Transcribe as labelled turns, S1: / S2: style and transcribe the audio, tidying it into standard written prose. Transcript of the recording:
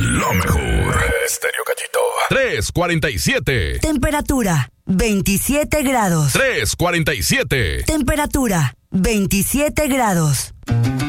S1: lo mejor. Estéreo Cachito. 347.
S2: Temperatura 27 grados.
S1: 347.
S2: Temperatura 27 grados.